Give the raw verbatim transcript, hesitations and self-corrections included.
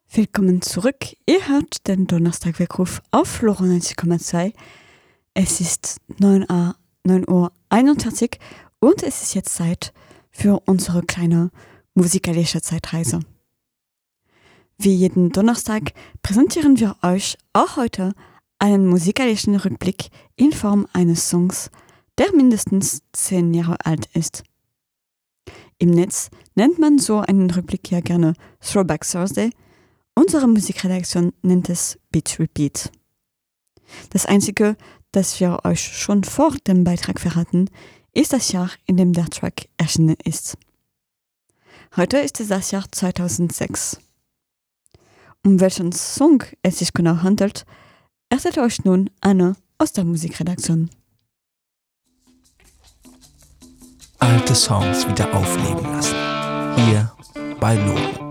Willkommen zurück. Ihr hört den Donnerstag-Weckruf auf Flora neunzig Komma zwei. Es ist neun Uhr einundvierzig und es ist jetzt Zeit für unsere kleine musikalische Zeitreise. Wie jeden Donnerstag präsentieren wir euch auch heute einen musikalischen Rückblick in Form eines Songs, der mindestens zehn Jahre alt ist. Im Netz nennt man so einen Rückblick ja gerne Throwback Thursday. Unsere Musikredaktion nennt es Beat Repeat. Das Einzige, das wir euch schon vor dem Beitrag verraten, ist das Jahr, in dem der Track erschienen ist. Heute ist es das Jahr zweitausendsechs. Um welchen Song es sich genau handelt, erzählt euch nun Anne aus der Musikredaktion. Alte Songs wieder aufleben lassen. Hier bei Lore.